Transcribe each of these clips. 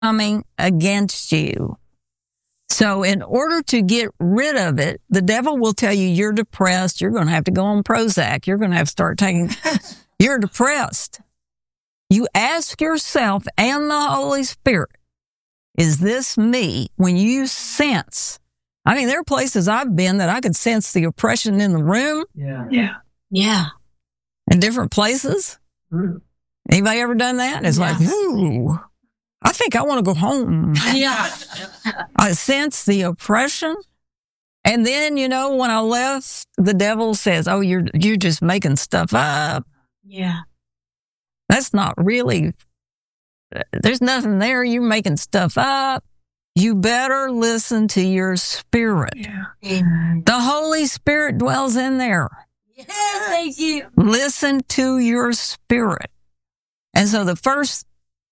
coming against you. So in order to get rid of it, the devil will tell you you're depressed. You're going to have to go on Prozac. You're going to have to start taking, you're depressed. You ask yourself and the Holy Spirit, is this me? When you sense, I mean, there are places I've been that I could sense the oppression in the room. Yeah. In different places. Anybody ever done that? It's like, ooh, I think I want to go home. Yeah. I sense the oppression. And then, you know, when I left, the devil says, oh, you're just making stuff up. Yeah. That's not really, there's nothing there. You're making stuff up. You better listen to your spirit. Yeah. The Holy Spirit dwells in there. Yes, thank you. Listen to your spirit. And so this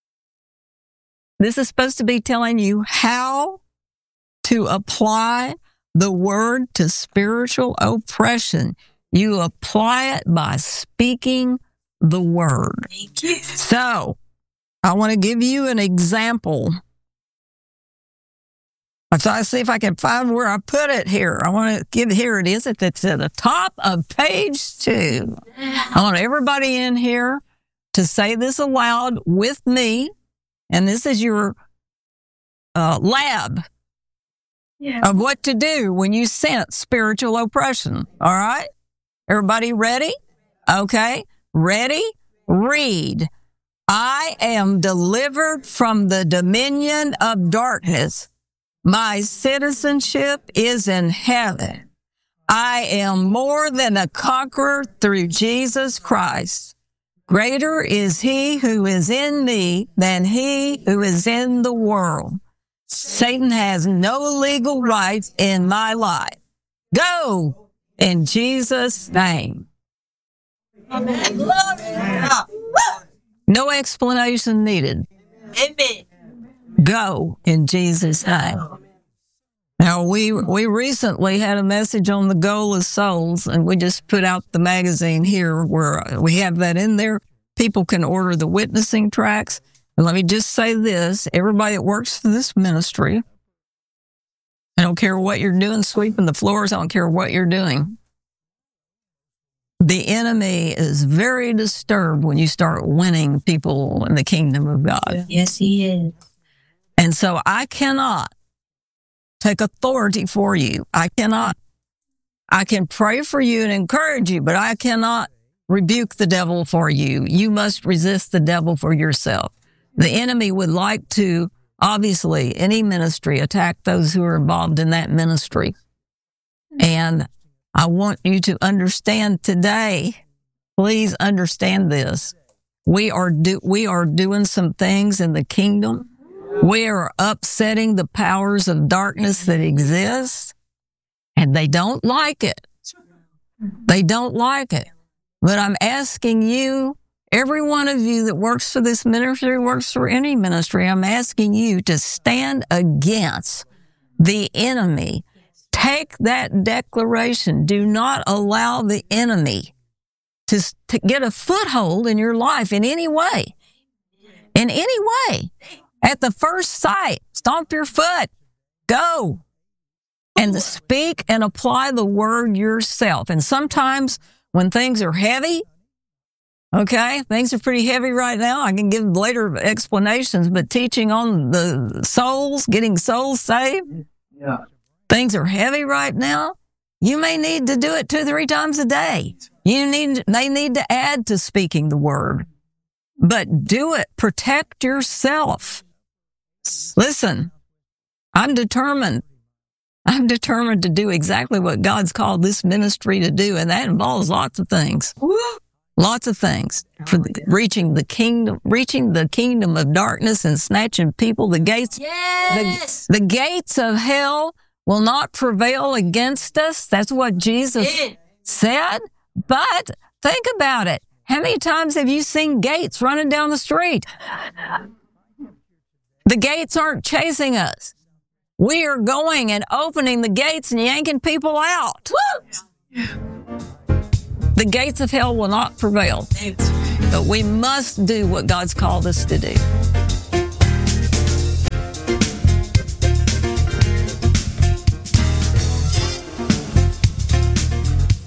is supposed to be telling you how to apply the word to spiritual oppression. You apply it by speaking the word. Thank you. So I want to give you an example. I'm trying to see if I can find where I put it here. I want to give, here it is. It's at the top of page 2. I want everybody in here to say this aloud with me. And this is your lab of what to do when you sense spiritual oppression. All right? Everybody ready? Okay. Ready? Read. I am delivered from the dominion of darkness. My citizenship is in heaven. I am more than a conqueror through Jesus Christ. Greater is he who is in me than he who is in the world. Satan has no legal rights in my life. Go in Jesus' name. Amen. No explanation needed. Amen. Go in Jesus' name. Now, we recently had a message on the goal of souls, and we just put out the magazine here where we have that in there. People can order the witnessing tracts. And let me just say this, everybody that works for this ministry, I don't care what you're doing, sweeping the floors, I don't care what you're doing. The enemy is very disturbed when you start winning people in the kingdom of God. Yes, he is. And so I cannot take authority for you. I cannot. I can pray for you and encourage you, but I cannot rebuke the devil for you. You must resist the devil for yourself. The enemy would like to, obviously, any ministry, attack those who are involved in that ministry. And I want you to understand today, please understand this. We are doing some things in the kingdom. We are upsetting the powers of darkness that exist, and they don't like it. They don't like it. But I'm asking you, every one of you that works for this ministry, works for any ministry, I'm asking you to stand against the enemy. Take that declaration. Do not allow the enemy to get a foothold in your life in any way. In any way. At the first sight, stomp your foot. Go. And speak and apply the word yourself. And sometimes when things are heavy, okay, things are pretty heavy right now. I can give later explanations, but teaching on the souls, getting souls saved, things are heavy right now. You may need to do it 2-3 times a day. They need to add to speaking the word. But do it. Protect yourself. Listen, I'm determined to do exactly what God's called this ministry to do, and that involves lots of things. Lots of things. For reaching the kingdom of darkness and snatching people. The gates of hell will not prevail against us. That's what Jesus said. But think about it. How many times have you seen gates running down the street? The gates aren't chasing us. We are going and opening the gates and yanking people out. The gates of hell will not prevail. But we must do what God's called us to do.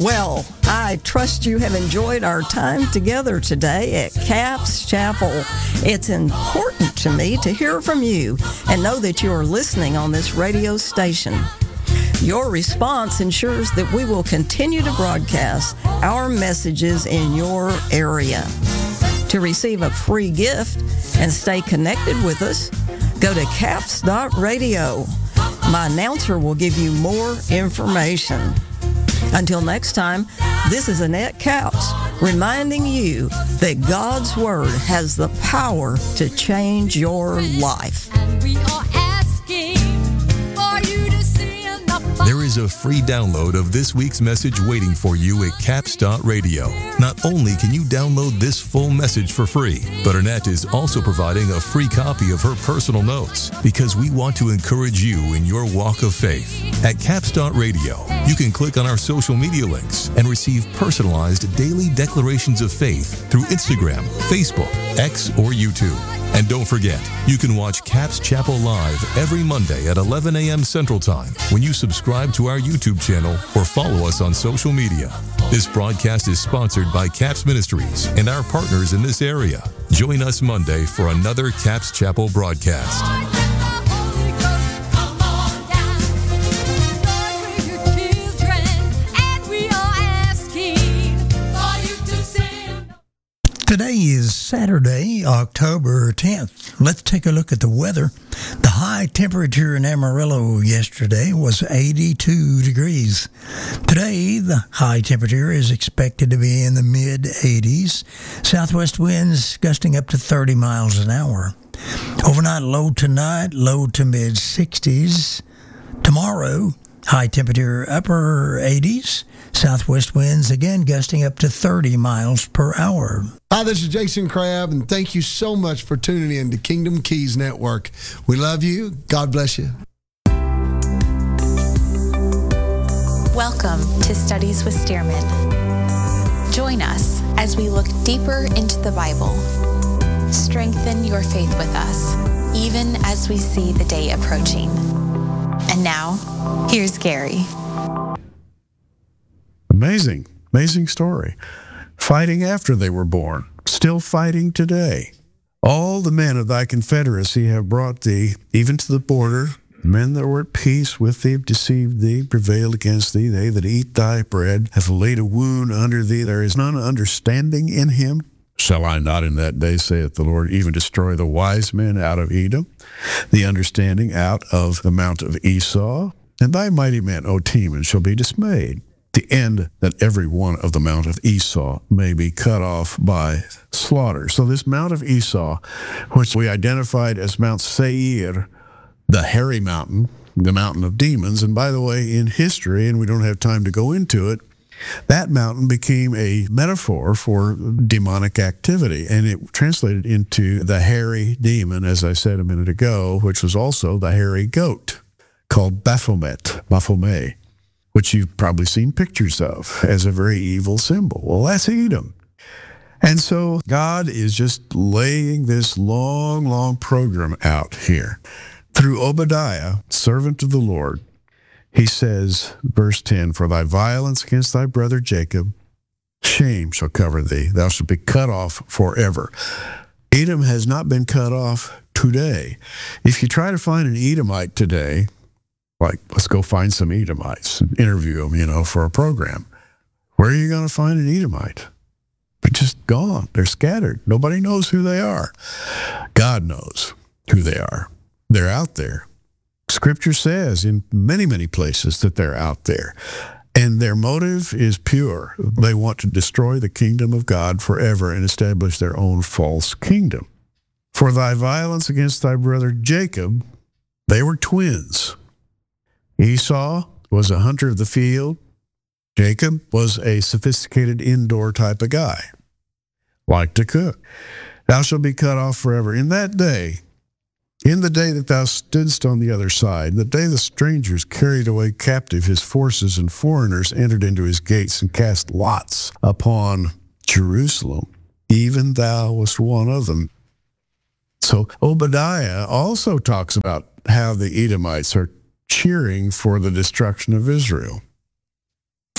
Well, I trust you have enjoyed our time together today at Capps Chapel. It's important to me to hear from you and know that you are listening on this radio station. Your response ensures that we will continue to broadcast our messages in your area. To receive a free gift and stay connected with us, go to capps.radio. My announcer will give you more information. Until next time, this is Annette Capps reminding you that God's Word has the power to change your life. And we are asking for you to send the There is a free download of this week's message waiting for you at Capps.radio. Not only can you download this full message for free, but Annette is also providing a free copy of her personal notes because we want to encourage you in your walk of faith. At Capps.radio, you can click on our social media links and receive personalized daily declarations of faith through Instagram, Facebook, X, or YouTube. And don't forget, you can watch Capps Chapel live every Monday at 11 a.m. Central Time when you subscribe to our YouTube channel or follow us on social media. This broadcast is sponsored by Capps Ministries and our partners in this area. Join us Monday for another Capps Chapel broadcast. Holy Ghost, come on down. Lord, we're your children, and we are asking for you to send. Today is Saturday, October 10th. Let's take a look at the weather. The high temperature in Amarillo yesterday was 82 degrees. Today, the high temperature is expected to be in the mid-80s. Southwest winds gusting up to 30 miles an hour. Overnight low tonight, low to mid-60s. Tomorrow, high temperature upper 80s. Southwest winds again gusting up to 30 miles per hour. Hi, this is Jason Crabb, and thank you so much for tuning in to Kingdom Keys Network. We love you. God bless you. Welcome to Studies with Stearman. Join us as we look deeper into the Bible. Strengthen your faith with us, even as we see the day approaching. And now, here's Gary. Amazing story. Fighting after they were born, still fighting today. All the men of thy confederacy have brought thee, even to the border. Men that were at peace with thee have deceived thee, prevailed against thee. They that eat thy bread have laid a wound under thee. There is none understanding in him. Shall I not in that day, saith the Lord, even destroy the wise men out of Edom, the understanding out of the mount of Esau? And thy mighty men, O Teman, shall be dismayed. The end that every one of the mount of Esau may be cut off by slaughter. So this mount of Esau, which we identified as Mount Seir, the hairy mountain, the mountain of demons, and by the way, in history, and we don't have time to go into it, that mountain became a metaphor for demonic activity, and it translated into the hairy demon, as I said a minute ago, which was also the hairy goat, called Baphomet, which you've probably seen pictures of as a very evil symbol. Well, that's Edom. And so God is just laying this long program out here. Through Obadiah, servant of the Lord, he says, verse 10, for thy violence against thy brother Jacob, shame shall cover thee. Thou shalt be cut off forever. Edom has not been cut off today. If you try to find an Edomite today, like, let's go find some Edomites and interview them, for a program. Where are you going to find an Edomite? They're just gone. They're scattered. Nobody knows who they are. God knows who they are. They're out there. Scripture says in many places that they're out there. And their motive is pure. They want to destroy the kingdom of God forever and establish their own false kingdom. For thy violence against thy brother Jacob, they were twins. Esau was a hunter of the field. Jacob was a sophisticated indoor type of guy, liked to cook. Thou shalt be cut off forever. In that day, in the day that thou stoodst on the other side, the day the strangers carried away captive his forces and foreigners entered into his gates and cast lots upon Jerusalem, even thou wast one of them. So Obadiah also talks about how the Edomites are cheering for the destruction of Israel.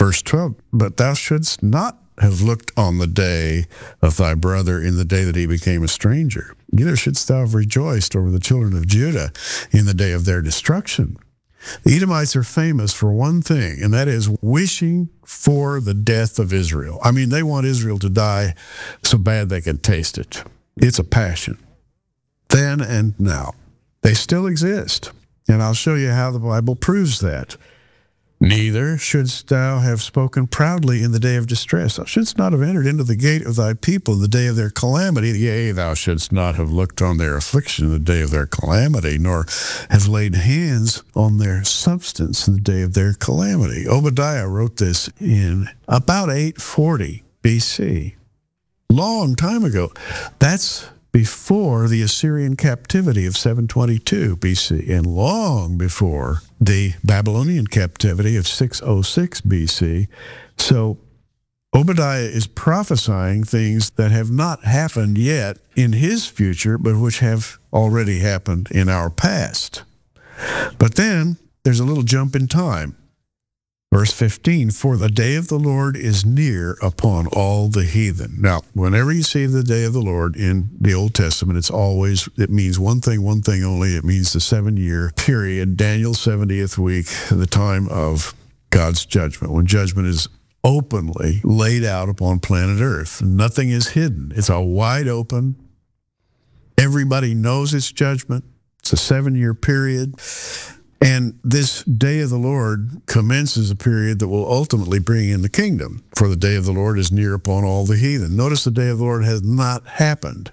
Verse 12, but thou shouldst not have looked on the day of thy brother in the day that he became a stranger. Neither shouldst thou have rejoiced over the children of Judah in the day of their destruction. The Edomites are famous for one thing, and that is wishing for the death of Israel. I mean, they want Israel to die so bad they can taste it. It's a passion. Then and now. They still exist, and I'll show you how the Bible proves that. Neither shouldst thou have spoken proudly in the day of distress. Thou shouldst not have entered into the gate of thy people in the day of their calamity. Yea, thou shouldst not have looked on their affliction in the day of their calamity, nor have laid hands on their substance in the day of their calamity. Obadiah wrote this in about 840 BC. Long time ago. That's before the Assyrian captivity of 722 BC, and long before the Babylonian captivity of 606 BC. So Obadiah is prophesying things that have not happened yet in his future, but which have already happened in our past. But then there's a little jump in time. Verse 15, for the day of the Lord is near upon all the heathen. Now, whenever you see the day of the Lord in the Old Testament, it means one thing only. It means the 7-year period, Daniel's 70th week, the time of God's judgment, when judgment is openly laid out upon planet Earth. Nothing is hidden. It's a wide open. Everybody knows it's judgment. It's a 7-year period. And this day of the Lord commences a period that will ultimately bring in the kingdom. For the day of the Lord is near upon all the heathen. Notice the day of the Lord has not happened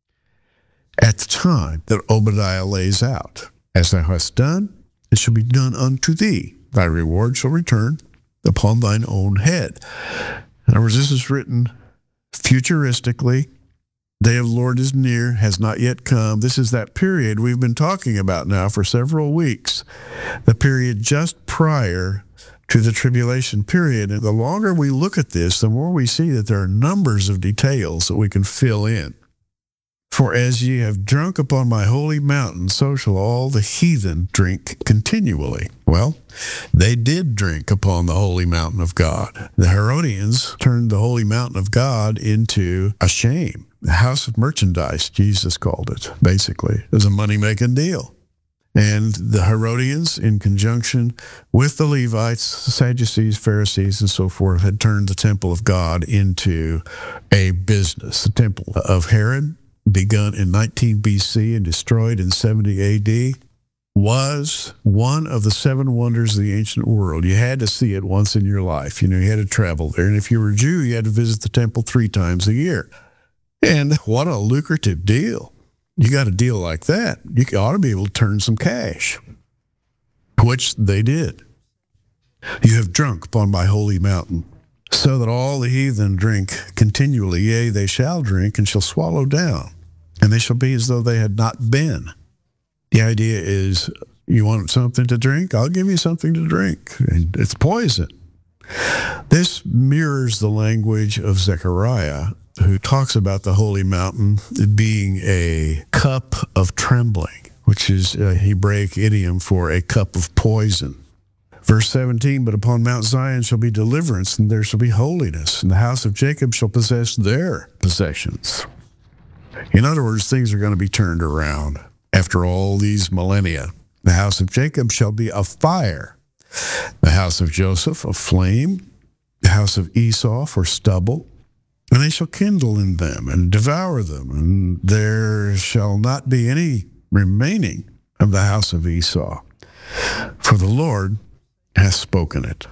at the time that Obadiah lays out. As thou hast done, it shall be done unto thee. Thy reward shall return upon thine own head. In other words, this is written futuristically. Day of the Lord is near, has not yet come. This is that period we've been talking about now for several weeks, the period just prior to the tribulation period. And the longer we look at this, the more we see that there are numbers of details that we can fill in. For as ye have drunk upon my holy mountain, so shall all the heathen drink continually. Well, they did drink upon the holy mountain of God. The Herodians turned the holy mountain of God into a shame. The house of merchandise, Jesus called it, basically. It was a money-making deal. And the Herodians, in conjunction with the Levites, Sadducees, Pharisees, and so forth, had turned the temple of God into a business. The temple of Herod, begun in 19 BC and destroyed in 70 AD, was one of the 7 wonders of the ancient world. You had to see it once in your life. You had to travel there. And if you were a Jew, you had to visit the temple 3 times a year. And what a lucrative deal. You got a deal like that, you ought to be able to turn some cash, which they did. You have drunk upon my holy mountain, so that all the heathen drink continually. Yea, they shall drink and shall swallow down, and they shall be as though they had not been. The idea is, you want something to drink? I'll give you something to drink. And it's poison. This mirrors the language of Zechariah, who talks about the holy mountain being a cup of trembling, which is a Hebraic idiom for a cup of poison. Verse 17, but upon Mount Zion shall be deliverance, and there shall be holiness, and the house of Jacob shall possess their possessions. In other words, things are going to be turned around after all these millennia. The house of Jacob shall be a fire, the house of Joseph a flame, the house of Esau for stubble, and they shall kindle in them and devour them, and there shall not be any remaining of the house of Esau. For the Lord hath spoken it.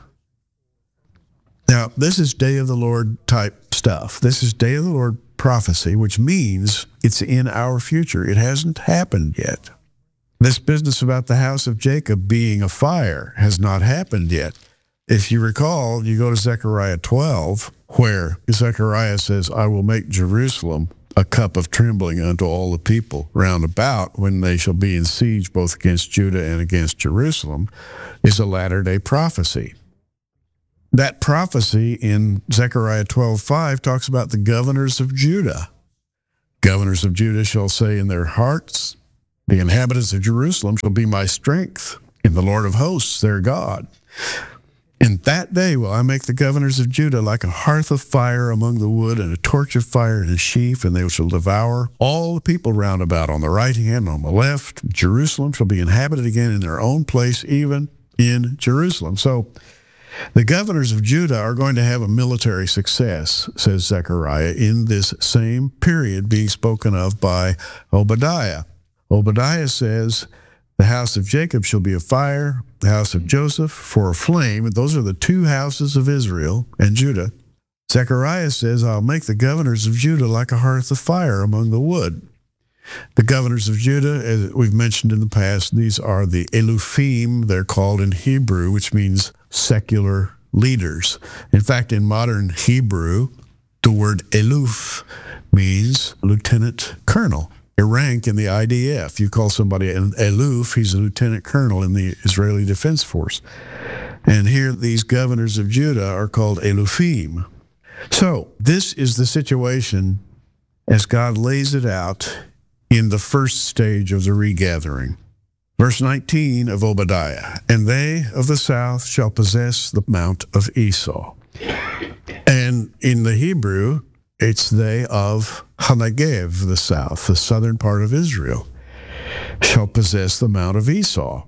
Now, this is day of the Lord type stuff. This is day of the Lord prophecy, which means it's in our future. It hasn't happened yet. This business about the house of Jacob being a fire has not happened yet. If you recall, you go to Zechariah 12, where Zechariah says, I will make Jerusalem a cup of trembling unto all the people round about when they shall be in siege both against Judah and against Jerusalem, is a latter-day prophecy. That prophecy in Zechariah 12:5 talks about the governors of Judah. Governors of Judah shall say in their hearts, the inhabitants of Jerusalem shall be my strength, in the Lord of hosts their God. In that day will I make the governors of Judah like a hearth of fire among the wood, and a torch of fire in a sheaf, and they shall devour all the people round about on the right hand and on the left. Jerusalem shall be inhabited again in their own place, even in Jerusalem. So the governors of Judah are going to have a military success, says Zechariah, in this same period being spoken of by Obadiah. Obadiah says, the house of Jacob shall be a fire, the house of Joseph for a flame. And those are the two houses of Israel and Judah. Zechariah says, I'll make the governors of Judah like a hearth of fire among the wood. The governors of Judah, as we've mentioned in the past, these are the Elufim, they're called in Hebrew, which means secular leaders. In fact, in modern Hebrew, the word Eluf means lieutenant colonel. A rank in the IDF. You call somebody an Eluf, he's a lieutenant colonel in the Israeli Defense Force. And here these governors of Judah are called Elufim. So this is the situation as God lays it out in the first stage of the regathering. Verse 19 of Obadiah, and they of the south shall possess the mount of Esau. And in the Hebrew, it's they of Hanegev, the south, the southern part of Israel, shall possess the mount of Esau.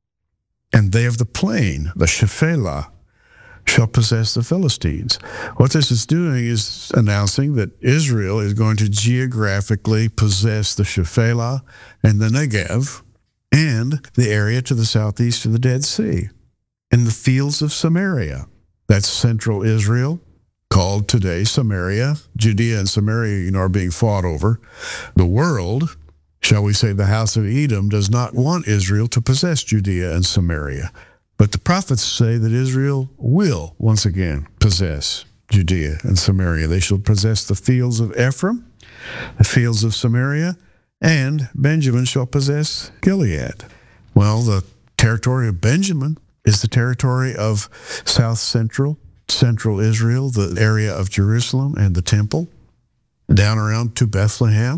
And they of the plain, the Shephelah, shall possess the Philistines. What this is doing is announcing that Israel is going to geographically possess the Shephelah and the Negev and the area to the southeast of the Dead Sea and the fields of Samaria. That's central Israel, called today Samaria. Judea and Samaria, are being fought over. The world, shall we say the house of Edom, does not want Israel to possess Judea and Samaria. But the prophets say that Israel will once again possess Judea and Samaria. They shall possess the fields of Ephraim, the fields of Samaria, and Benjamin shall possess Gilead. Well, the territory of Benjamin is the territory of south central Israel, the area of Jerusalem and the temple, down around to Bethlehem.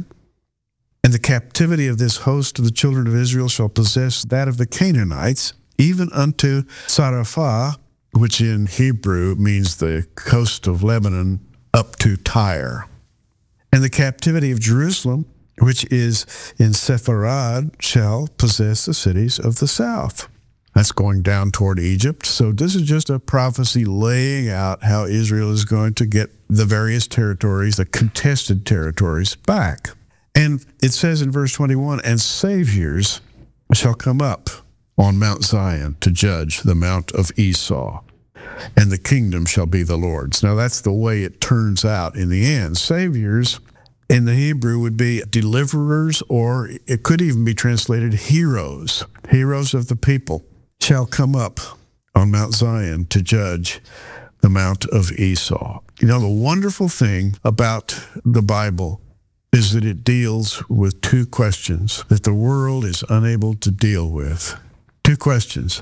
And the captivity of this host of the children of Israel shall possess that of the Canaanites, even unto Zarephath, which in Hebrew means the coast of Lebanon, up to Tyre. And the captivity of Jerusalem, which is in Sepharad, shall possess the cities of the south. That's going down toward Egypt. So this is just a prophecy laying out how Israel is going to get the various territories, the contested territories, back. And it says in verse 21, and saviors shall come up on Mount Zion to judge the mount of Esau, and the kingdom shall be the Lord's. Now that's the way it turns out in the end. Saviors in the Hebrew would be deliverers, or it could even be translated heroes of the people, shall come up on Mount Zion to judge the mount of Esau. The wonderful thing about the Bible is that it deals with two questions that the world is unable to deal with. Two questions: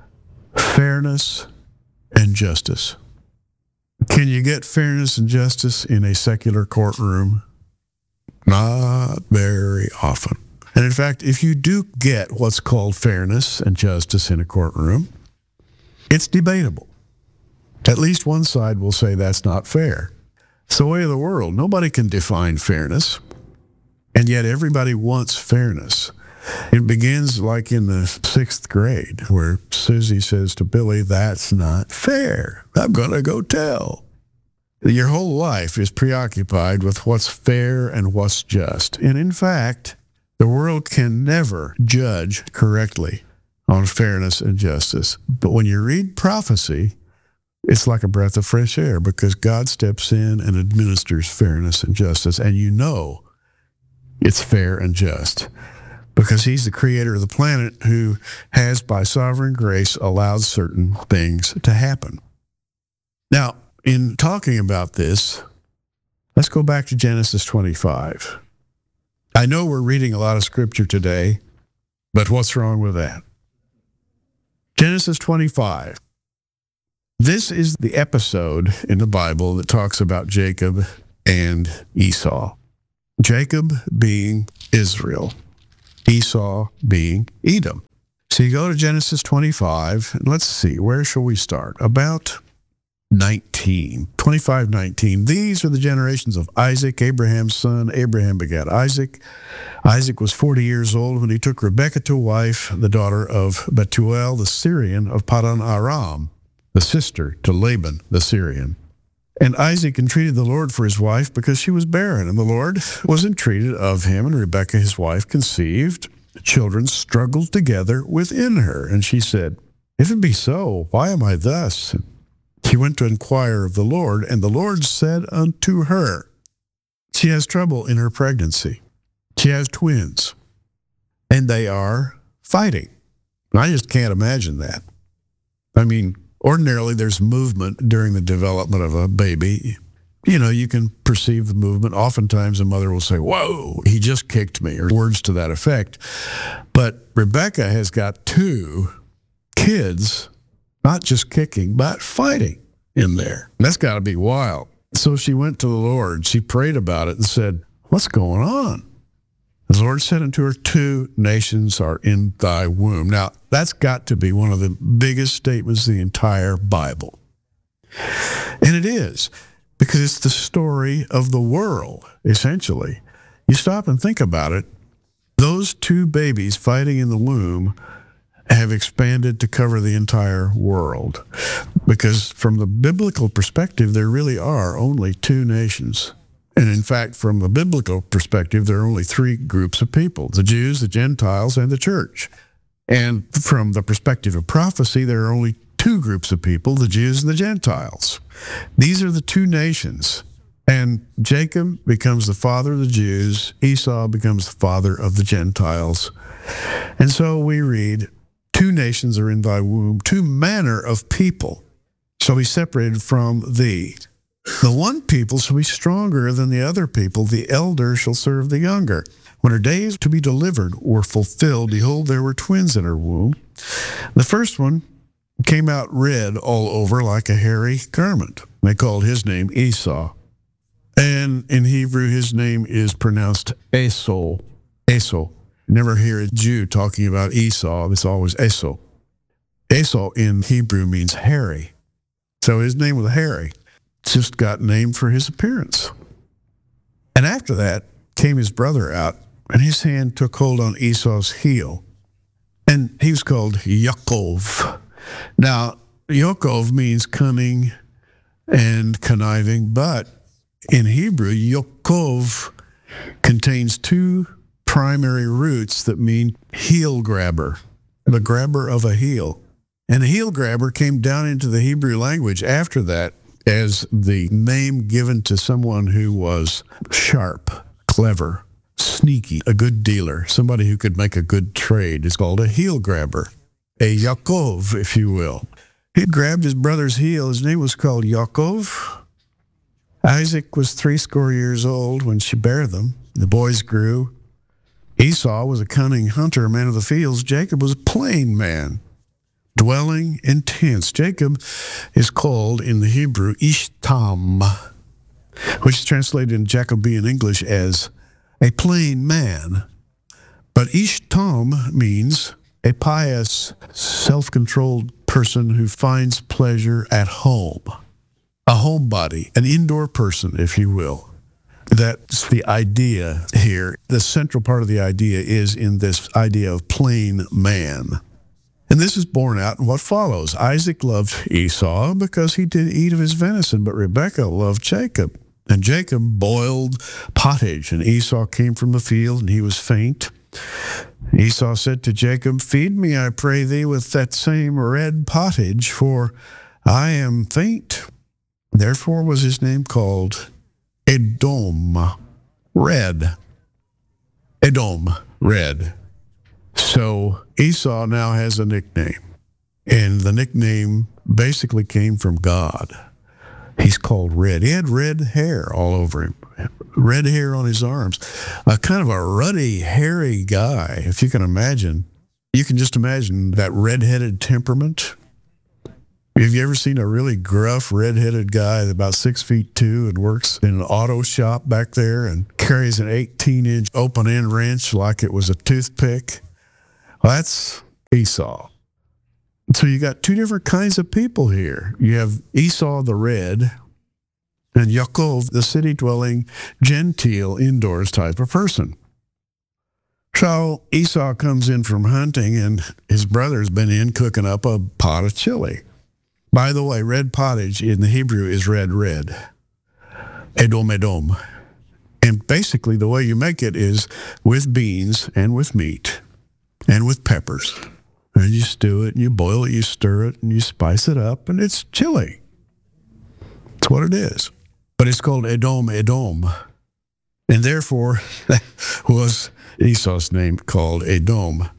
fairness and justice. Can you get fairness and justice in a secular courtroom? Not very often. And in fact, if you do get what's called fairness and justice in a courtroom, it's debatable. At least one side will say that's not fair. It's the way of the world. Nobody can define fairness, and yet everybody wants fairness. It begins like in the 6th grade, where Susie says to Billy, that's not fair. I'm going to go tell. Your whole life is preoccupied with what's fair and what's just. And in fact, the world can never judge correctly on fairness and justice. But when you read prophecy, it's like a breath of fresh air, because God steps in and administers fairness and justice, and you know it's fair and just, because he's the creator of the planet who has, by sovereign grace, allowed certain things to happen. Now, in talking about this, let's go back to Genesis 25. I know we're reading a lot of scripture today, but what's wrong with that? Genesis 25. This is the episode in the Bible that talks about Jacob and Esau. Jacob being Israel, Esau being Edom. So you go to Genesis 25, and let's see, where shall we start? About 25:19. These are the generations of Isaac, Abraham's son. Abraham begat Isaac. Isaac was 40 years old when he took Rebekah to wife, the daughter of Bethuel the Syrian of Padan Aram, the sister to Laban the Syrian. And Isaac entreated the Lord for his wife because she was barren, and the Lord was entreated of him, and Rebekah his wife conceived. Children struggled together within her, and she said, "If it be so, why am I thus?" She went to inquire of the Lord, and the Lord said unto her, she has trouble in her pregnancy. She has twins, and they are fighting. I just can't imagine that. I mean, ordinarily there's movement during the development of a baby. You know, you can perceive the movement. Oftentimes a mother will say, "Whoa, he just kicked me," or words to that effect. But Rebekah has got two kids, not just kicking, but fighting in there. That's got to be wild. So she went to the Lord. She prayed about it and said, "What's going on?" The Lord said unto her, "Two nations are in thy womb." Now, that's got to be one of the biggest statements in the entire Bible. And it is, because it's the story of the world, essentially. You stop and think about it. Those two babies fighting in the womb have expanded to cover the entire world. Because from the biblical perspective, there really are only two nations. And in fact, from the biblical perspective, there are only three groups of people: the Jews, the Gentiles, and the church. And from the perspective of prophecy, there are only two groups of people: the Jews and the Gentiles. These are the two nations. And Jacob becomes the father of the Jews. Esau becomes the father of the Gentiles. And so we read, "Two nations are in thy womb, two manner of people shall be separated from thee. The one people shall be stronger than the other people. The elder shall serve the younger." When her days to be delivered were fulfilled, behold, there were twins in her womb. The first one came out red all over like a hairy garment. They called his name Esau. And in Hebrew, his name is pronounced Esau. Esau. You never hear a Jew talking about Esau. It's always Esau. Esau in Hebrew means hairy. So his name was hairy. Just got named for his appearance. And after that came his brother out, and his hand took hold on Esau's heel. And he was called Yaakov. Now, Yaakov means cunning and conniving, but in Hebrew, Yaakov contains two primary roots that mean heel grabber, the grabber of a heel. And a heel grabber came down into the Hebrew language after that as the name given to someone who was sharp, clever, sneaky, a good dealer, somebody who could make a good trade is called a heel grabber, a Yaakov, if you will. He grabbed his brother's heel. His name was called Yaakov. Isaac was 80 years old when she bare them. The boys grew. Esau was a cunning hunter, a man of the fields. Jacob was a plain man, dwelling in tents. Jacob is called in the Hebrew Ishtam, which is translated in Jacobean English as a plain man. But Ishtam means a pious, self-controlled person who finds pleasure at home. A homebody, an indoor person, if you will. That's the idea here. The central part of the idea is in this idea of plain man. And this is borne out in what follows. Isaac loved Esau because he did eat of his venison, but Rebekah loved Jacob. And Jacob boiled pottage, and Esau came from the field, and he was faint. Esau said to Jacob, "Feed me, I pray thee, with that same red pottage, for I am faint." Therefore was his name called Edom, red. Edom, red. So Esau now has a nickname, and the nickname basically came from God. He's called Red. He had red hair all over him, red hair on his arms, a kind of a ruddy, hairy guy, if you can imagine. You can just imagine that red-headed temperament. Have you ever seen a really gruff, red-headed guy about 6'2" and works in an auto shop back there and carries an 18-inch open-end wrench like it was a toothpick? Well, Esau. So you got two different kinds of people here. You have Esau the red and Yaakov, the city-dwelling, genteel, indoors type of person. So Esau comes in from hunting, and his brother's been in cooking up a pot of chili. By the way, red pottage in the Hebrew is red. Edom, Edom. And basically the way you make it is with beans and with meat and with peppers. And you stew it, and you boil it, you stir it, and you spice it up, and it's chili. That's what it is. But it's called Edom, Edom. And therefore, that was Esau's name, called Edom.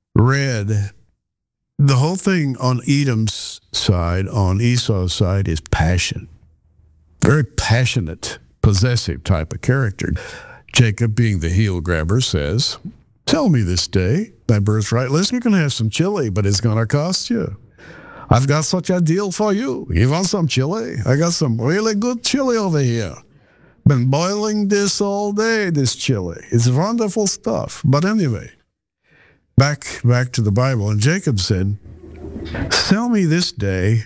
Red. The whole thing on Edom's side, on Esau's side, is passion. Very passionate, possessive type of character. Jacob, being the heel grabber, says, "Tell me this day thy birthright. Listen, you can have some chili, but it's going to cost you. I've got such a deal for you. You want some chili? I got some really good chili over here. Been boiling this all day, this chili. It's wonderful stuff." But anyway, back to the Bible. And Jacob said, "Sell me this day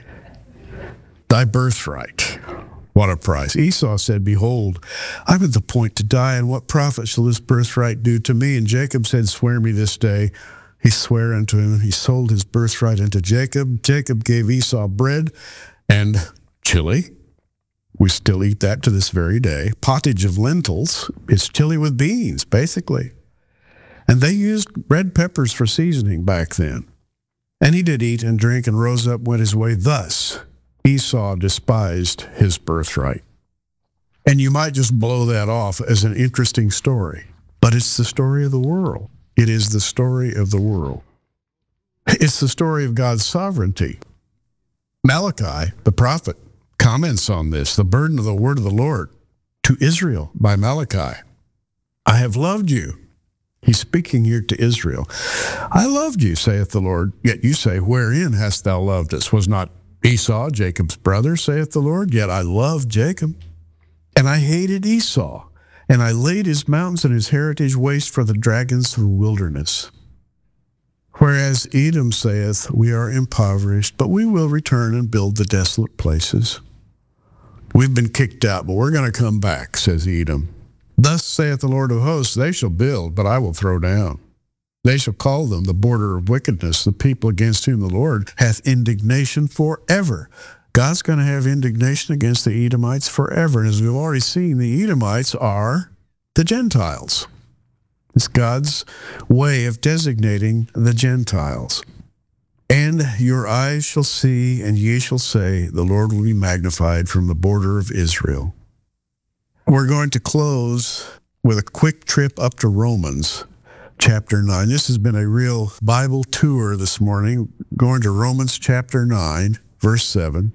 thy birthright." What a price. Esau said, "Behold, I'm at the point to die, and what profit shall this birthright do to me?" And Jacob said, "Swear me this day." He sware unto him. He sold his birthright unto Jacob. Jacob gave Esau bread and chili. We still eat that to this very day. Pottage of lentils. It's chili with beans, basically. And they used red peppers for seasoning back then. And he did eat and drink and rose up, went his way. Thus Esau despised his birthright. And you might just blow that off as an interesting story, but it's the story of the world. It is the story of the world. It's the story of God's sovereignty. Malachi, the prophet, comments on this, the burden of the word of the Lord to Israel by Malachi. "I have loved you." He's speaking here to Israel. "I loved you, saith the Lord. Yet you say, wherein hast thou loved us? Was not Esau Jacob's brother, saith the Lord? Yet I loved Jacob, and I hated Esau, and I laid his mountains and his heritage waste for the dragons of the wilderness. Whereas Edom saith, we are impoverished, but we will return and build the desolate places. We've been kicked out, but we're going to come back, says Edom. Thus saith the Lord of hosts, they shall build, but I will throw down. They shall call them the border of wickedness, the people against whom the Lord hath indignation forever." God's going to have indignation against the Edomites forever. And as we've already seen, the Edomites are the Gentiles. It's God's way of designating the Gentiles. "And your eyes shall see, and ye shall say, the Lord will be magnified from the border of Israel." We're going to close with a quick trip up to Romans chapter 9. This has been a real Bible tour this morning, going to Romans chapter 9, verse 7.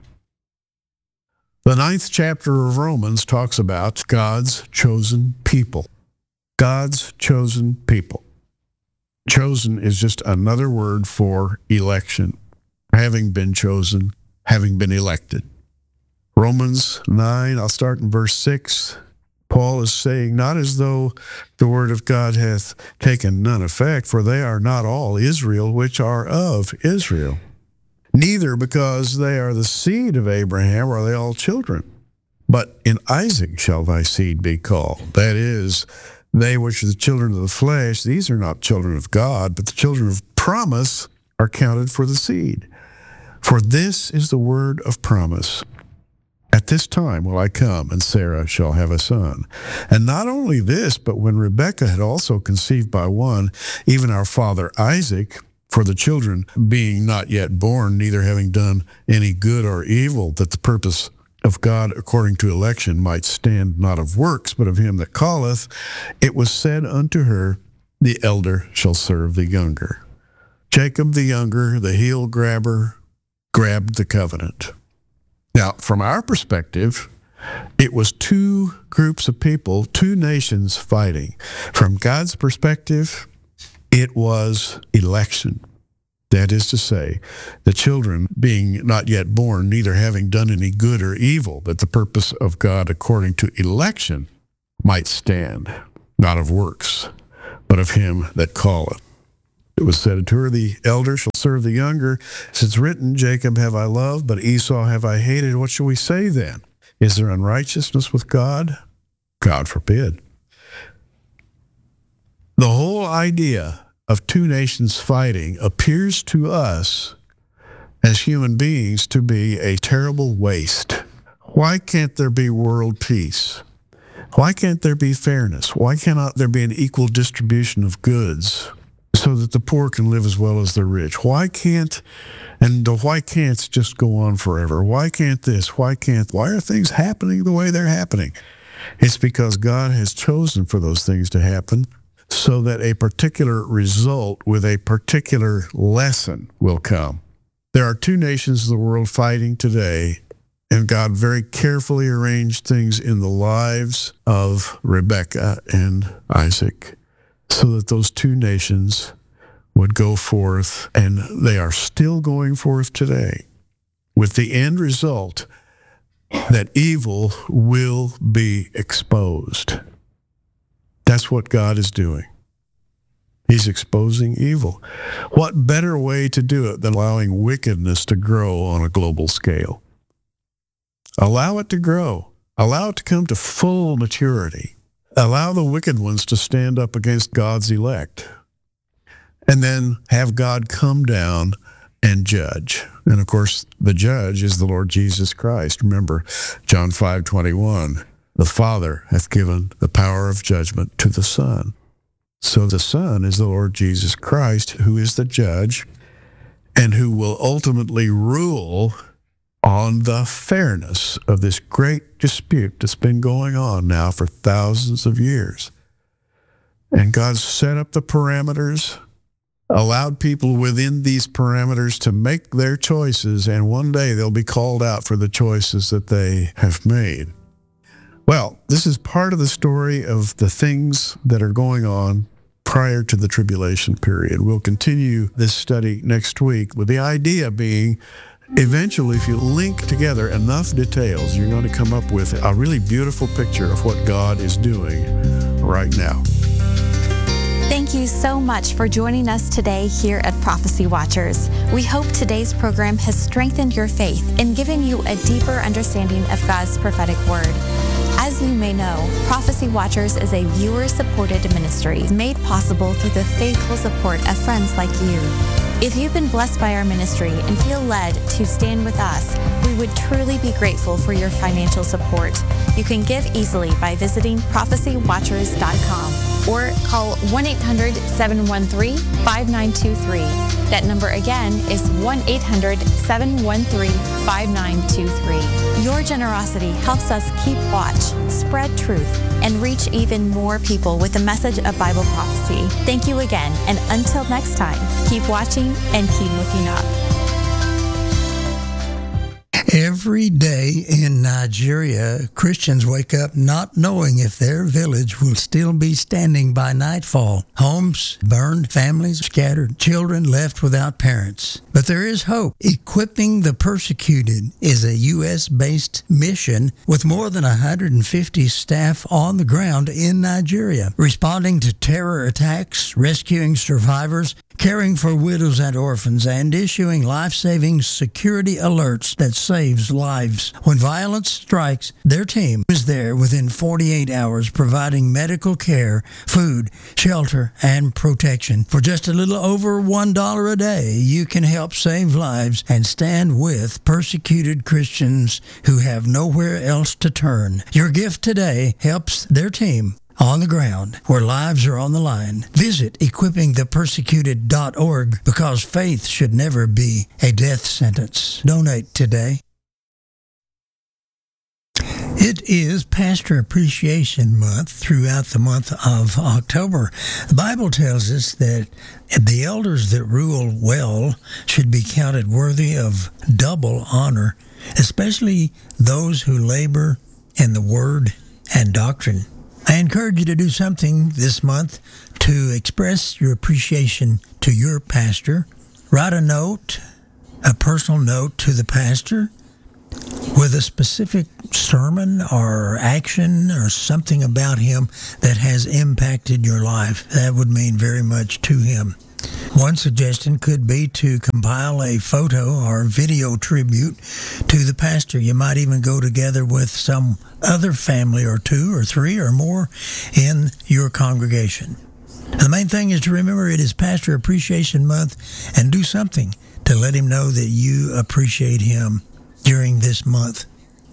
The 9th chapter of Romans talks about God's chosen people. God's chosen people. Chosen is just another word for election. Having been chosen, having been elected. Romans 9, I'll start in verse 6. Paul is saying, not as though the word of God hath taken none effect, for they are not all Israel which are of Israel. Neither because they are the seed of Abraham are they all children. But in Isaac shall thy seed be called. That is, they which are the children of the flesh, these are not children of God, but the children of promise are counted for the seed. For this is the word of promise. At this time will I come, and Sarah shall have a son. And not only this, but when Rebekah had also conceived by one, even our father Isaac, for the children being not yet born, neither having done any good or evil, that the purpose of God according to election might stand not of works, but of him that calleth, it was said unto her, the elder shall serve the younger. Jacob the younger, the heel grabber, grabbed the covenant. Now, from our perspective, it was two groups of people, two nations fighting. From God's perspective, it was election. That is to say, the children being not yet born, neither having done any good or evil, that the purpose of God according to election might stand, not of works, but of him that calleth. It was said to her, the elder shall serve the younger. As it's written, Jacob have I loved, but Esau have I hated. What shall we say then? Is there unrighteousness with God? God forbid. The whole idea of two nations fighting appears to us as human beings to be a terrible waste. Why can't there be world peace? Why can't there be fairness? Why cannot there be an equal distribution of goods so that the poor can live as well as the rich? Why can't, and the why can'ts just go on forever? Why can't this? Why are things happening the way they're happening? It's because God has chosen for those things to happen so that a particular result with a particular lesson will come. There are two nations of the world fighting today, and God very carefully arranged things in the lives of Rebekah and Isaac so that those two nations would go forth, and they are still going forth today, with the end result that evil will be exposed. That's what God is doing. He's exposing evil. What better way to do it than allowing wickedness to grow on a global scale? Allow it to grow. Allow it to come to full maturity. Allow the wicked ones to stand up against God's elect. And then have God come down and judge. And of course, the judge is the Lord Jesus Christ. Remember, John 5:21, the Father hath given the power of judgment to the Son. So the Son is the Lord Jesus Christ, who is the judge and who will ultimately rule on the fairness of this great dispute that's been going on now for thousands of years. And God set up the parameters, allowed people within these parameters to make their choices, and one day they'll be called out for the choices that they have made. Well, this is part of the story of the things that are going on prior to the tribulation period. We'll continue this study next week, with the idea being, eventually, if you link together enough details, you're going to come up with a really beautiful picture of what God is doing right now. Thank you so much for joining us today here at Prophecy Watchers. We hope today's program has strengthened your faith and given you a deeper understanding of God's prophetic word. As you may know, Prophecy Watchers is a viewer-supported ministry made possible through the faithful support of friends like you. If you've been blessed by our ministry and feel led to stand with us, we would truly be grateful for your financial support. You can give easily by visiting prophecywatchers.com or call 1-800-713-5923. That number again is 1-800-713-5923. Your generosity helps us keep watch, spread truth, and reach even more people with the message of Bible prophecy. Thank you again, and until next time, keep watching and keep looking up. Every day in Nigeria, Christians wake up not knowing if their village will still be standing by nightfall. Homes burned, families scattered, children left without parents. But there is hope. Equipping the Persecuted is a U.S.-based mission with more than 150 staff on the ground in Nigeria, responding to terror attacks, rescuing survivors, caring for widows and orphans, and issuing life-saving security alerts that saves lives. When violence strikes, their team is there within 48 hours providing medical care, food, shelter, and protection. For just a little over $1 a day, you can help save lives and stand with persecuted Christians who have nowhere else to turn. Your gift today helps their team on the ground where lives are on the line. Visit equippingthepersecuted.org, because faith should never be a death sentence. Donate today. It is Pastor Appreciation Month throughout the month of October. The Bible tells us that the elders that rule well should be counted worthy of double honor, especially those who labor in the word and doctrine. I encourage you to do something this month to express your appreciation to your pastor. Write a note, a personal note to the pastor with a specific sermon or action or something about him that has impacted your life. That would mean very much to him. One suggestion could be to compile a photo or video tribute to the pastor. You might even go together with some other family or two or three or more in your congregation. The main thing is to remember it is Pastor Appreciation Month, and do something to let him know that you appreciate him during this month.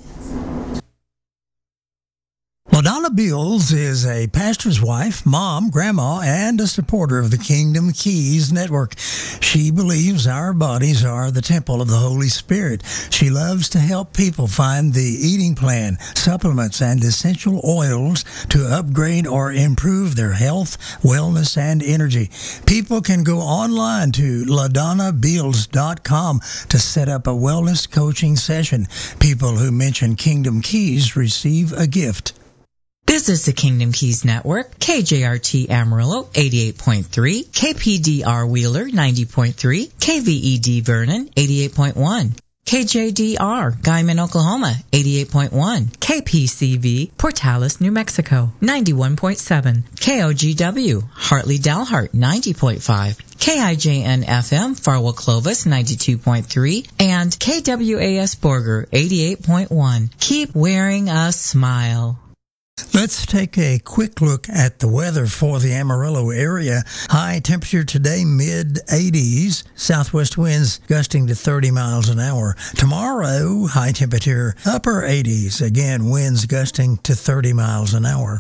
LaDonna Beals is a pastor's wife, mom, grandma, and a supporter of the Kingdom Keys Network. She believes our bodies are the temple of the Holy Spirit. She loves to help people find the eating plan, supplements, and essential oils to upgrade or improve their health, wellness, and energy. People can go online to LaDonnaBeals.com to set up a wellness coaching session. People who mention Kingdom Keys receive a gift. This is the Kingdom Keys Network, KJRT Amarillo 88.3, KPDR Wheeler 90.3, KVED Vernon 88.1. KJDR, Guyman, Oklahoma, 88.1. KPCV, Portales, New Mexico, 91.7. KOGW, Hartley, Dalhart, 90.5. KIJN-FM, Farwell, Clovis, 92.3. And KWAS Borger, 88.1. Keep wearing a smile. Let's take a quick look at the weather for the Amarillo area. High temperature today, mid-80s. Southwest winds gusting to 30 miles an hour. Tomorrow, high temperature, upper 80s. Again, winds gusting to 30 miles an hour.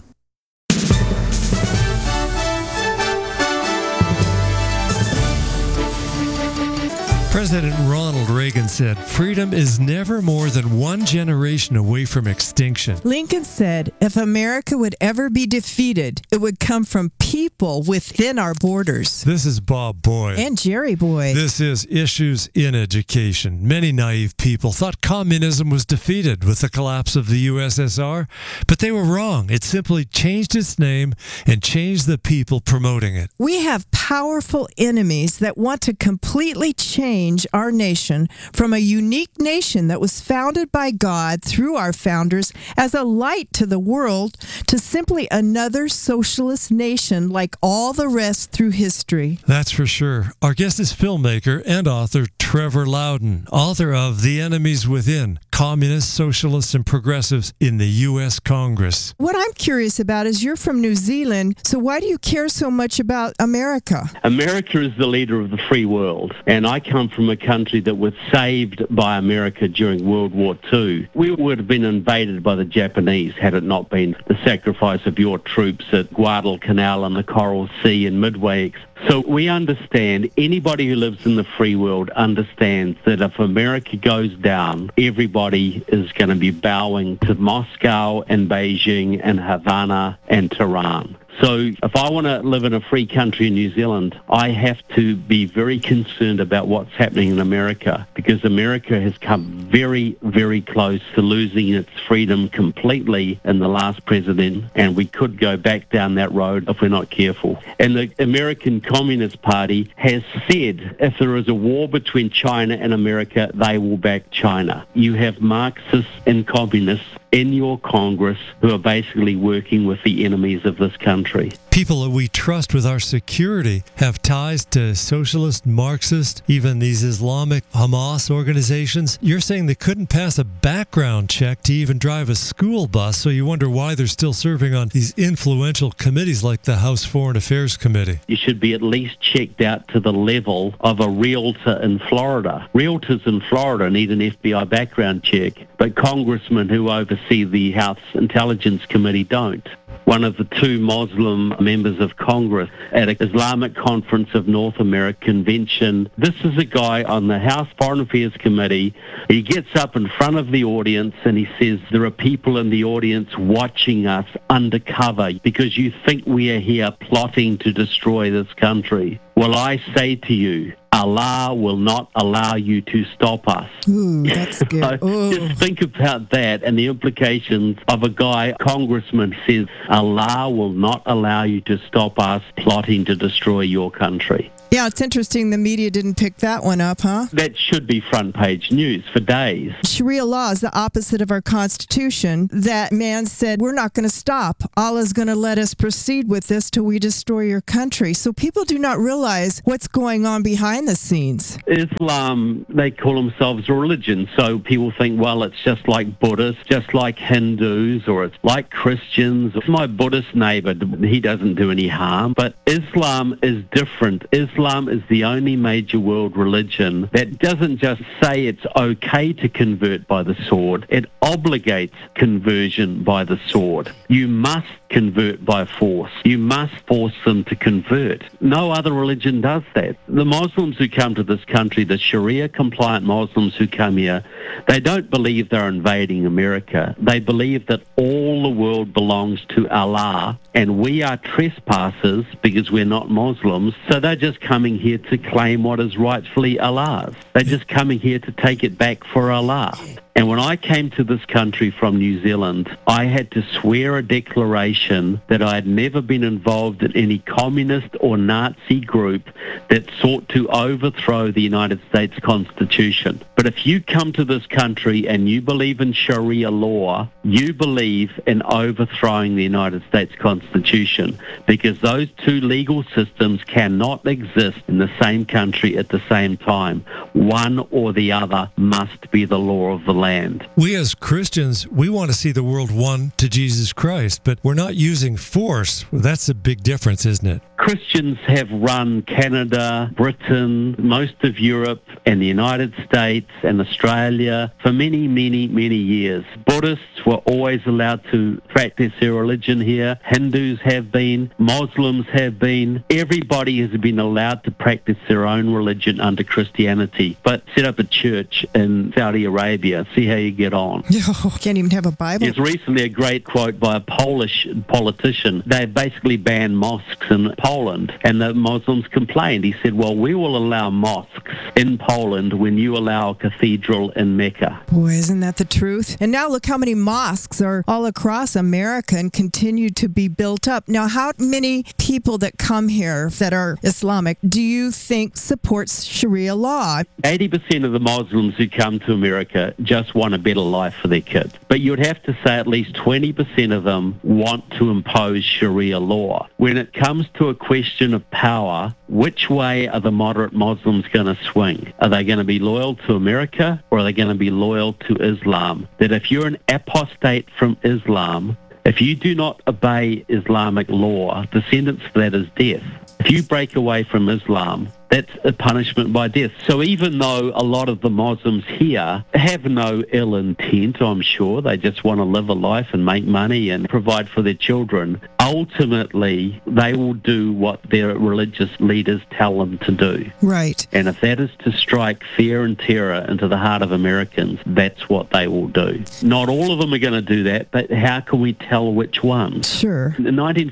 President Ronald Reagan said, "Freedom is never more than one generation away from extinction." Lincoln said, if America would ever be defeated, it would come from people within our borders. This is Bob Boyd. And Jerry Boyd. This is Issues in Education. Many naive people thought communism was defeated with the collapse of the USSR, but they were wrong. It simply changed its name and changed the people promoting it. We have powerful enemies that want to completely change our nation from a unique nation that was founded by God through our founders as a light to the world to simply another socialist nation like all the rest through history. That's for sure. Our guest is filmmaker and author Trevor Loudon, author of The Enemies Within, Communists, Socialists, and Progressives in the U.S. Congress. What I'm curious about is you're from New Zealand, so why do you care so much about America? America is the leader of the free world, and I come from a country that was saved by America during World War II. We would have been invaded by the Japanese had it not been the sacrifice of your troops at Guadalcanal and the Coral Sea and Midway. So we understand, anybody who lives in the free world understands that if America goes down, everybody is going to be bowing to Moscow and Beijing and Havana and Tehran. So if I want to live in a free country in New Zealand, I have to be very concerned about what's happening in America, because America has come very, very close to losing its freedom completely in the last president, and we could go back down that road if we're not careful. And the American Communist Party has said if there is a war between China and America, they will back China. You have Marxists and communists in your Congress who are basically working with the enemies of this country. People that we trust with our security have ties to socialist, Marxist, even these Islamic Hamas organizations. You're saying they couldn't pass a background check to even drive a school bus, so you wonder why they're still serving on these influential committees like the House Foreign Affairs Committee. You should be at least checked out to the level of a realtor in Florida. Realtors in Florida need an FBI background check, but congressmen who oversee the House Intelligence Committee don't. One of the two Muslim members of Congress at an Islamic Conference of North America convention. This is a guy on the House Foreign Affairs Committee. He gets up in front of the audience and he says, there are people in the audience watching us undercover because you think we are here plotting to destroy this country. Well, I say to you, Allah will not allow you to stop us. Ooh, that's good. Just think about that and the implications of a guy, congressman, says, Allah will not allow you to stop us plotting to destroy your country. Yeah, it's interesting the media didn't pick that one up, huh? That should be front page news for days. Sharia law is the opposite of our Constitution, that man said, we're not going to stop. Allah's going to let us proceed with this till we destroy your country. So people do not realize what's going on behind the scenes. Islam, they call themselves a religion, so people think, well, it's just like Buddhists, just like Hindus, or it's like Christians. My Buddhist neighbor, he doesn't do any harm, but Islam is different. Islam is the only major world religion that doesn't just say it's okay to convert by the sword, it obligates conversion by the sword. You must convert by force. You must force them to convert. No other religion does that. The Muslims who come to this country, the Sharia-compliant Muslims who come here, they don't believe they're invading America. They believe that all the world belongs to Allah, and we are trespassers because we're not Muslims, so they're just coming here to claim what is rightfully Allah's. They're just coming here to take it back for Allah. And when I came to this country from New Zealand, I had to swear a declaration that I had never been involved in any communist or Nazi group that sought to overthrow the United States Constitution. But if you come to this country and you believe in Sharia law, you believe in overthrowing the United States Constitution, because those two legal systems cannot exist in the same country at the same time. One or the other must be the law of the land. We as Christians, we want to see the world won to Jesus Christ, but we're not using force. That's a big difference, isn't it? Christians have run Canada, Britain, most of Europe, and the United States and Australia for many, many, many years. Buddhists were always allowed to practice their religion here. Hindus have been. Muslims have been. Everybody has been allowed to practice their own religion under Christianity. But set up a church in Saudi Arabia. See how you get on. Can't even have a Bible. There's recently a great quote by a Polish politician. They basically banned mosques in Poland, and the Muslims complained. He said, well, we will allow mosques in Poland when you allow a cathedral in Mecca. Boy, isn't that the truth? And now look how many mosques are all across America and continue to be built up. Now, how many people that come here that are Islamic do you think supports Sharia law? 80% of the Muslims who come to America just want a better life for their kids. But you'd have to say at least 20% of them want to impose Sharia law. When it comes to a question of power, which way are the moderate Muslims going to swing? Are they going to be loyal to America, or are they going to be loyal to Islam? That if you're an apostate from Islam, if you do not obey Islamic law, the sentence for that is death. If you break away from Islam, that's a punishment by death. So even though a lot of the Muslims here have no ill intent, I'm sure, they just want to live a life and make money and provide for their children, ultimately they will do what their religious leaders tell them to do. Right. And if that is to strike fear and terror into the heart of Americans, that's what they will do. Not all of them are going to do that, but how can we tell which ones? Sure. In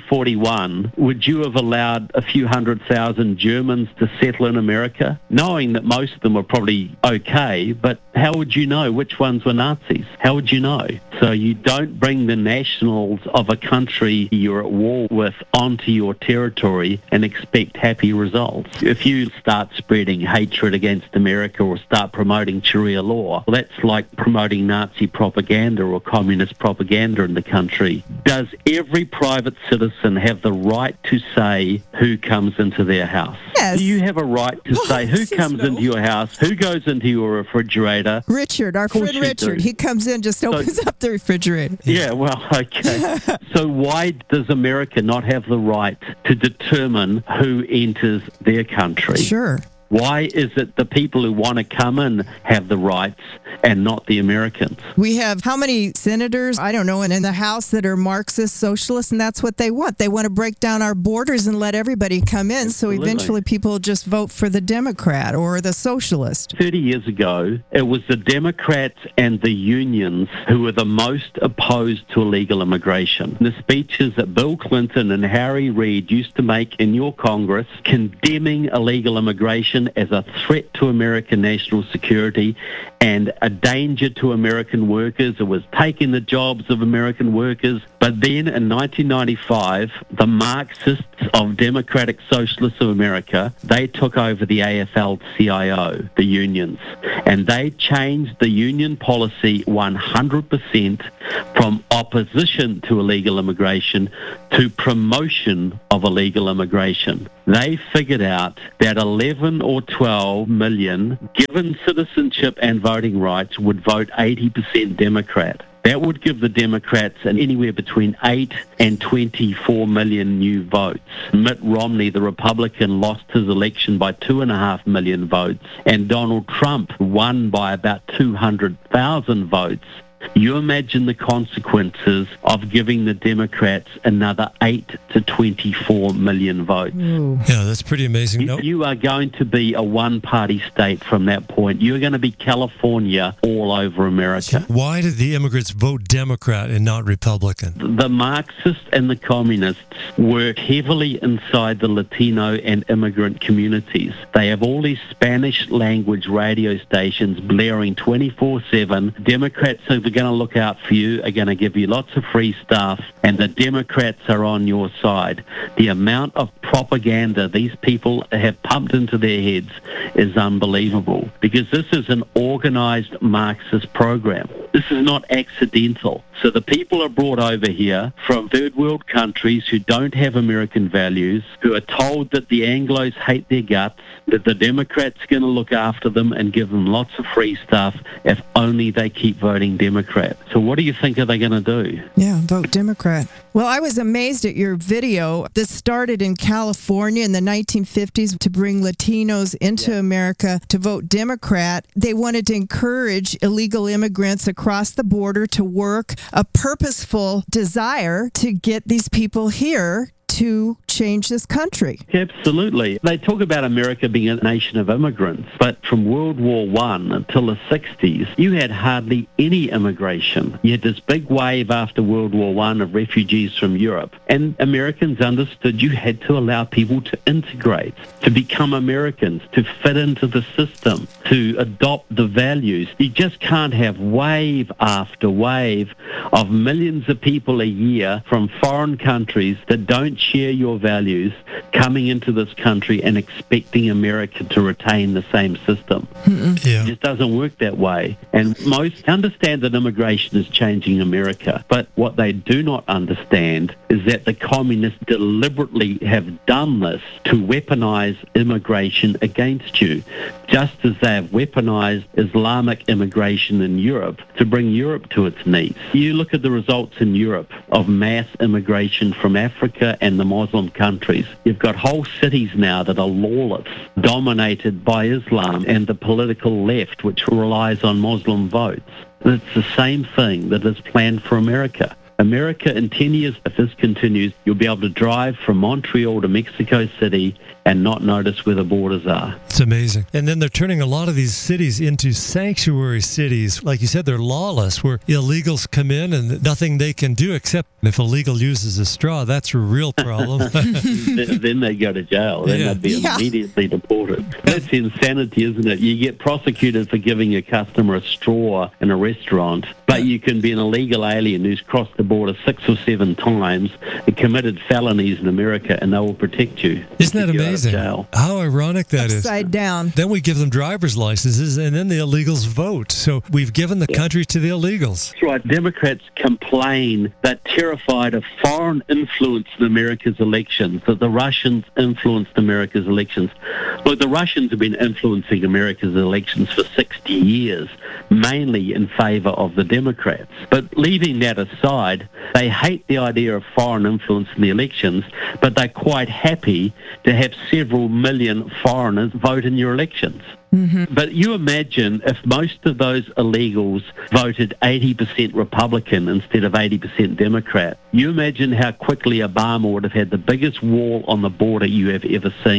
1941, would you have allowed a few 100,000 Germans to settle in America, knowing that most of them were probably okay, but how would you know which ones were Nazis? How would you know? So you don't bring the nationals of a country you're at war with onto your territory and expect happy results. If you start spreading hatred against America or start promoting Sharia law, well, that's like promoting Nazi propaganda or communist propaganda in the country. Does every private citizen have the right to say who comes into their house? Yes. Do you have a right to say who comes into your house, who goes into your refrigerator? Richard, our friend Richard, he comes in, just opens up the refrigerator. Yeah, well, okay. So why does America not have the right to determine who enters their country? Sure. Why is it the people who want to come in have the rights and not the Americans? We have how many senators, I don't know, and in the House that are Marxist, socialists, and that's what they want. They want to break down our borders and let everybody come in, Absolutely. so eventually people just vote for the Democrat or the socialist. 30 years ago, it was the Democrats and the unions who were the most opposed to illegal immigration. The speeches that Bill Clinton and Harry Reid used to make in your Congress condemning illegal immigration immigration as a threat to American national security and a danger to American workers. It was taking the jobs of American workers. But then in 1995, the Marxists of Democratic Socialists of America, they took over the AFL-CIO, the unions, and they changed the union policy 100% from opposition to illegal immigration to promotion of illegal immigration. They figured out that 11 or 12 million, given citizenship and voting rights, would vote 80% Democrat. That would give the Democrats anywhere between 8 and 24 million new votes. Mitt Romney, the Republican, lost his election by 2.5 million votes, and Donald Trump won by about 200,000 votes. You imagine the consequences of giving the Democrats another 8 to 24 million votes. Yeah, that's pretty amazing. You are going to be a one-party state from that point. You're going to be California all over America. Why did the immigrants vote Democrat and not Republican? The Marxists and the communists work heavily inside the Latino and immigrant communities. They have all these Spanish language radio stations blaring 24/7. Democrats are going to look out for you, are going to give you lots of free stuff, and the Democrats are on your side. The amount of propaganda these people have pumped into their heads is unbelievable, because this is an organized Marxist program. This is not accidental. So the people are brought over here from third world countries who don't have American values, who are told that the Anglos hate their guts, that the Democrats are going to look after them and give them lots of free stuff if only they keep voting Democrat. So what do you think are they going to do? Yeah, vote Democrat. Well, I was amazed at your video. This started in California in the 1950s to bring Latinos into America to vote Democrat. They wanted to encourage illegal immigrants across the border to work, a purposeful desire to get these people here to change this country. Absolutely. They talk about America being a nation of immigrants, but from World War I until the 60s, you had hardly any immigration. You had this big wave after World War I of refugees from Europe, and Americans understood you had to allow people to integrate, to become Americans, to fit into the system, to adopt the values. You just can't have wave after wave of millions of people a year from foreign countries that don't share your values coming into this country and expecting America to retain the same system. Yeah. It just doesn't work that way. And most understand that immigration is changing America, but what they do not understand is that the communists deliberately have done this to weaponize immigration against you, just as they have weaponized Islamic immigration in Europe to bring Europe to its knees. You look at the results in Europe of mass immigration from Africa and the Muslim countries. You've got whole cities now that are lawless, dominated by Islam and the political left, which relies on Muslim votes. It's the same thing that is planned for America. America, in 10 years, if this continues, you'll be able to drive from Montreal to Mexico City and not notice where the borders are. It's amazing. And then they're turning a lot of these cities into sanctuary cities. Like you said, they're lawless, where illegals come in and nothing they can do except if a legal uses a straw. That's a real problem. Then they go to jail. Then they'd be immediately deported. That's insanity, isn't it? You get prosecuted for giving a customer a straw in a restaurant, but you can be an illegal alien who's crossed the border 6 or 7 times and committed felonies in America, and they will protect you. Isn't that amazing? How ironic that is. Upside down. Then we give them driver's licenses, and then the illegals vote. So we've given the country to the illegals. That's right. Democrats complain that terrified of foreign influence in America's elections, that the Russians influenced America's elections. Look, the Russians have been influencing America's elections for 60 years, mainly in favor of the Democrats. But leaving that aside, they hate the idea of foreign influence in the elections, but they're quite happy to have several million foreigners vote in your elections. But you imagine if most of those illegals voted 80% Republican instead of 80% Democrat. You imagine how quickly Obama would have had the biggest wall on the border you have ever seen.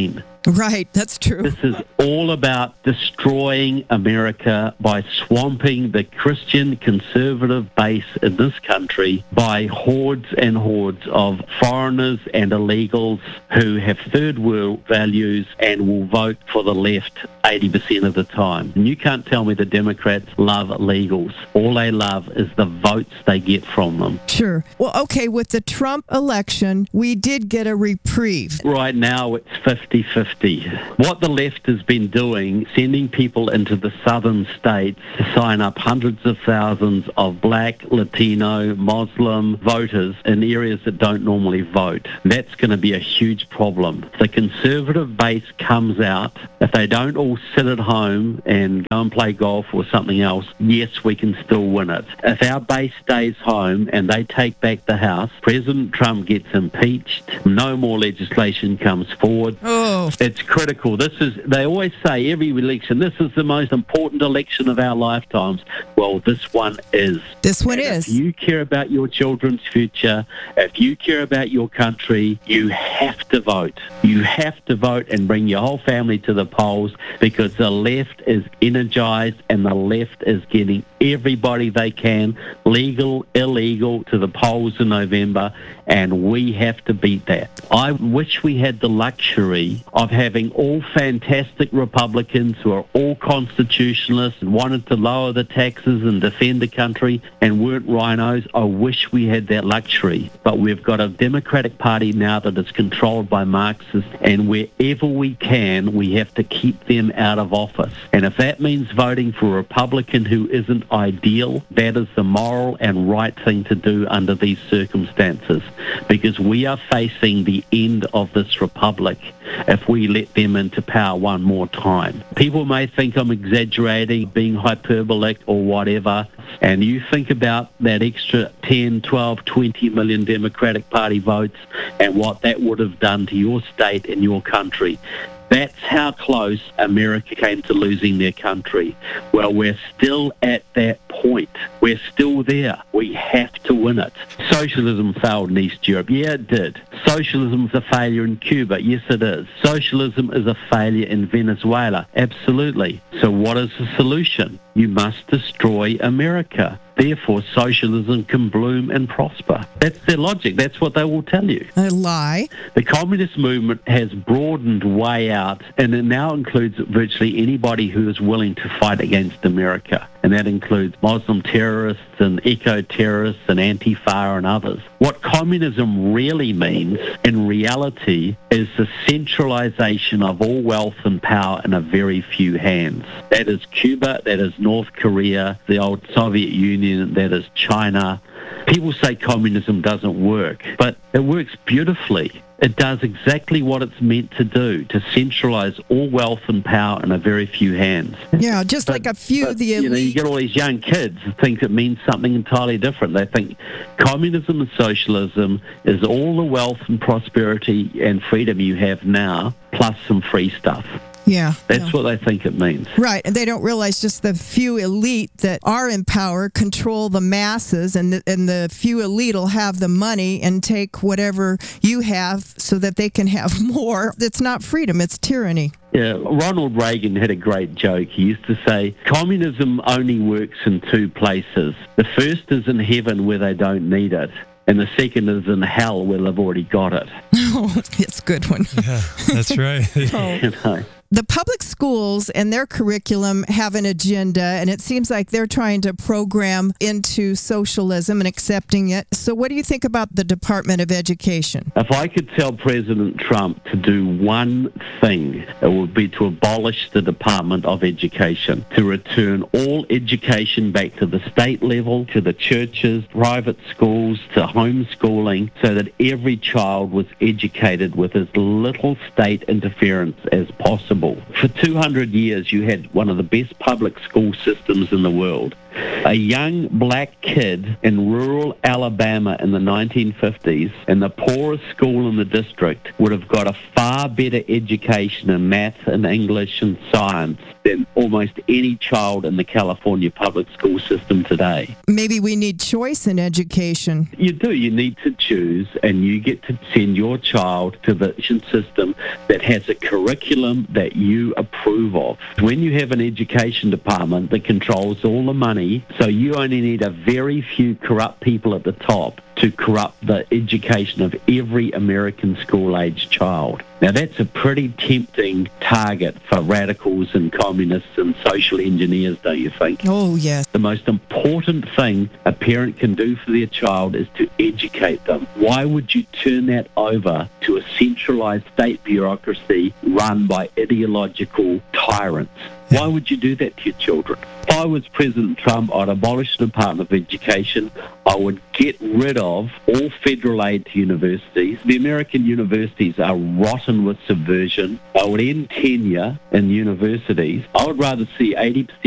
Right, that's true. This is all about destroying America by swamping the Christian conservative base in this country by hordes and hordes of foreigners and illegals who have third world values and will vote for the left 80% of the time. And you can't tell me the Democrats love illegals. All they love is the votes they get from them. Sure. Well, okay, with the Trump election, we did get a reprieve. Right now, it's 50-50. What the left has been doing, sending people into the southern states to sign up hundreds of thousands of black, Latino, Muslim voters in areas that don't normally vote. That's going to be a huge problem. If the conservative base comes out, if they don't all sit at home and go and play golf or something else, yes, we can still win it. If our base stays home and they take back the House, President Trump gets impeached, no more legislation comes forward. Oh. It's critical. They always say every election, this is the most important election of our lifetimes. Well, this one is. This one is. If you care about your children's future, if you care about your country, you have to vote. You have to vote and bring your whole family to the polls, because the left is energized and the left is getting everybody they can, legal, illegal, to the polls in November, and we have to beat that. I wish we had the luxury of having all fantastic Republicans who are all constitutionalists and wanted to lower the taxes and defend the country and weren't rhinos. I wish we had that luxury. But we've got a Democratic Party now that is controlled by Marxists, and wherever we can, we have to keep them out of office. And if that means voting for a Republican who isn't ideal, that is the moral and right thing to do under these circumstances, because we are facing the end of this republic if we let them into power one more time. People may think I'm exaggerating, being hyperbolic or whatever, and you think about that extra 10, 12, 20 million Democratic Party votes and what that would have done to your state and your country. That's how close America came to losing their country. Well, we're still at that point. We're still there. We have to win it. Socialism failed in East Europe. Yeah, it did. Socialism is a failure in Cuba. Yes, it is. Socialism is a failure in Venezuela. Absolutely. So what is the solution? You must destroy America. Therefore, socialism can bloom and prosper. That's their logic. That's what they will tell you. A lie. The communist movement has broadened way out, and it now includes virtually anybody who is willing to fight against America. And that includes Muslim terrorists and eco-terrorists and Antifa and others. What communism really means, in reality, is the centralization of all wealth and power in a very few hands. That is Cuba, that is North Korea, the old Soviet Union, that is China. People say communism doesn't work, but it works beautifully. It does exactly what it's meant to do, to centralize all wealth and power in a very few hands. Yeah, just like a few of the elite. You get all these young kids who think it means something entirely different. They think communism and socialism is all the wealth and prosperity and freedom you have now, plus some free stuff. Yeah. That's what they think it means. Right. And they don't realize just the few elite that are in power control the masses, and the few elite will have the money and take whatever you have so that they can have more. It's not freedom, it's tyranny. Yeah, Ronald Reagan had a great joke. He used to say, communism only works in two places. The first is in heaven where they don't need it, and the second is in hell where they've already got it. Oh, it's a good one. Yeah, that's right. You know. The public schools and their curriculum have an agenda, and it seems like they're trying to program into socialism and accepting it. So what do you think about the Department of Education? If I could tell President Trump to do one thing, it would be to abolish the Department of Education, to return all education back to the state level, to the churches, private schools, to homeschooling, so that every child was educated with as little state interference as possible. For 200 years, you had one of the best public school systems in the world. A young black kid in rural Alabama in the 1950s in the poorest school in the district would have got a far better education in math and English and science than almost any child in the California public school system today. Maybe we need choice in education. You do. You need to choose, and you get to send your child to the system that has a curriculum that you approve of. When you have an education department that controls all the money, so you only need a very few corrupt people at the top to corrupt the education of every American school-age child. Now, that's a pretty tempting target for radicals and communists and social engineers, don't you think? Oh, yes. The most important thing a parent can do for their child is to educate them. Why would you turn that over to a centralized state bureaucracy run by ideological tyrants? Why would you do that to your children? If I was President Trump, I'd abolish the Department of Education. I would get rid of all federal aid to universities. The American universities are rotten with subversion. I would end tenure in universities. I would rather see 80%